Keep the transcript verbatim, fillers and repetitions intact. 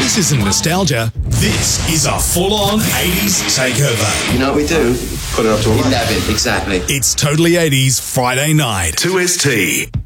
This isn't nostalgia. This is a full-on eighties takeover. You know what we do? Put it up to eleven. eleven, exactly. It's Totally eighties Friday night. two S T.